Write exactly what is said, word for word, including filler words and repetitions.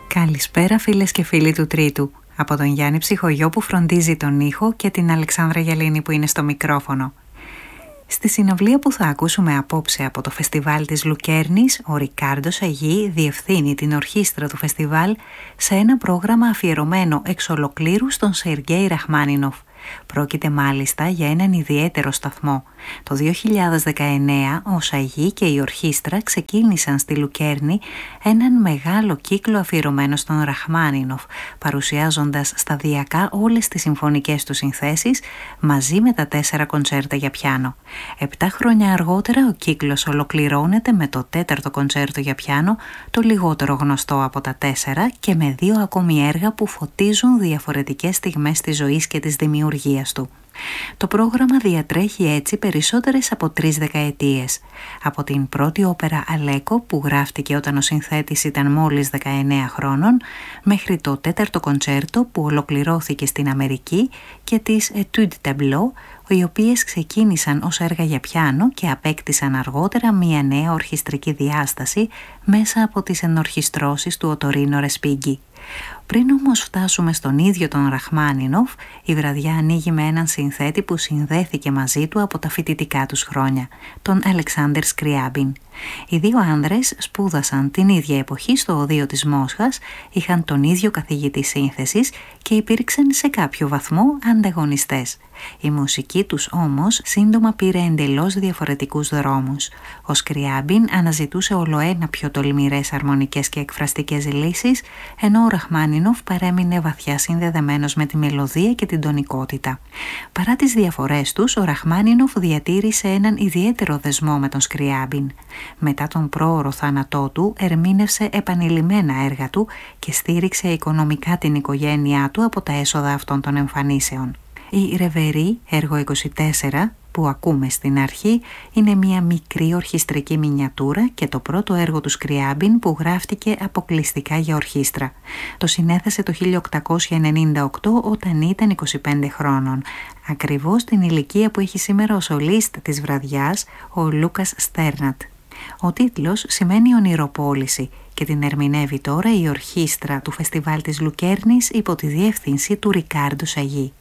Καλησπέρα φίλες και φίλοι του Τρίτου. Από τον Γιάννη Ψυχογειό που φροντίζει τον ήχο και την Αλεξάνδρα Γιαλίνη που είναι στο μικρόφωνο. Στη συναυλία που θα ακούσουμε απόψε από το φεστιβάλ της Λουκέρνης, ο Ρικάρντο Σαγί διευθύνει την ορχήστρα του φεστιβάλ σε ένα πρόγραμμα αφιερωμένο εξ ολοκλήρου στον Σεργέη Ραχμάνινοφ. Πρόκειται μάλιστα για έναν ιδιαίτερο σταθμό. Το δύο χιλιάδες δεκαεννέα ο Σαγί και η ορχήστρα ξεκίνησαν στη Λουκέρνη έναν μεγάλο κύκλο αφιερωμένο στον Ραχμάνινοφ, παρουσιάζοντας σταδιακά όλες τις συμφωνικές του συνθέσεις μαζί με τα τέσσερα κοντσέρτα για πιάνο. Επτά χρόνια αργότερα ο κύκλος ολοκληρώνεται με το τέταρτο κοντσέρτο για πιάνο, το λιγότερο γνωστό από τα τέσσερα, και με δύο ακόμη έργα που φωτίζουν διαφορετικές στιγμές της ζωής και της δημιουργίας του. Το πρόγραμμα διατρέχει έτσι περισσότερες από τρεις δεκαετίες. Από την πρώτη όπερα Αλέκο που γράφτηκε όταν ο συνθέτης ήταν μόλις δεκαεννέα χρόνων, μέχρι το τέταρτο κοντσέρτο που ολοκληρώθηκε στην Αμερική και τις Etudes Tableau, οι οποίες ξεκίνησαν ως έργα για πιάνο και απέκτησαν αργότερα μια νέα ορχιστρική διάσταση μέσα από τις ενορχιστρώσεις του Οτορίνο Ρεσπίγκι. Πριν όμως φτάσουμε στον ίδιο τον Ραχμάνινοφ, η βραδιά ανοίγει με έναν συνθέτη που συνδέθηκε μαζί του από τα φοιτητικά τους χρόνια, τον Αλεξάνδερ Σκριάμπιν. Οι δύο άνδρες σπούδασαν την ίδια εποχή στο Οδείο της Μόσχας, είχαν τον ίδιο καθηγητή σύνθεσης και υπήρξαν σε κάποιο βαθμό ανταγωνιστές. Η μουσική τους όμως σύντομα πήρε εντελώς διαφορετικούς δρόμους. Ο Σκριάμπιν αναζητούσε ολοένα πιο τολμηρές αρμονικές και εκφραστικές λύσεις, ενώ ο Ραχμάνινοφ παρέμεινε βαθιά συνδεδεμένος με τη μελωδία και την τονικότητα. Παρά τις διαφορές τους, ο Ραχμάνινοφ διατήρησε έναν ιδιαίτερο δεσμό με τον Σκριάμπιν. Μετά τον πρόωρο θάνατό του, ερμήνευσε επανειλημμένα έργα του και στήριξε οικονομικά την οικογένειά του από τα έσοδα αυτών των εμφανίσεων. Η Ρεβερή, έργο είκοσι τέσσερα, που ακούμε στην αρχή, είναι μια μικρή ορχιστρική μινιατούρα και το πρώτο έργο του Σκριάμπιν που γράφτηκε αποκλειστικά για ορχήστρα. Το συνέθεσε το χίλια οκτακόσια ενενήντα οκτώ όταν ήταν είκοσι πέντε χρόνων, ακριβώς την ηλικία που έχει σήμερα ο σολίστ της βραδιάς, ο Λούκας Στέρνατ. Ο τίτλος σημαίνει ονειροπόληση και την ερμηνεύει τώρα η ορχήστρα του φεστιβάλ της Λουκέρνης υπό τη διεύθυνση του Ρικάρντο Σαγί.